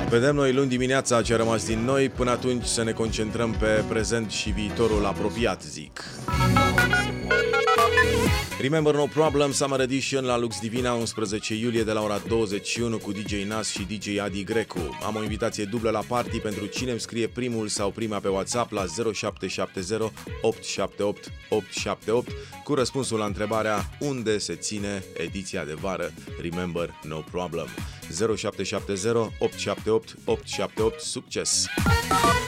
Vedem noi luni dimineața ce a rămas din noi, până atunci să ne concentrăm pe prezent și viitorul apropiat, zic. Remember No Problem Summer Edition la Lux Divina, 11 iulie de la ora 21 cu DJ Nas și DJ Adi Grecu. Am o invitație dublă la party pentru cine îmi scrie primul sau prima pe WhatsApp la 0770 878 878 cu răspunsul la întrebarea unde se ține ediția de vară Remember No Problem. 0770 878 878. Succes!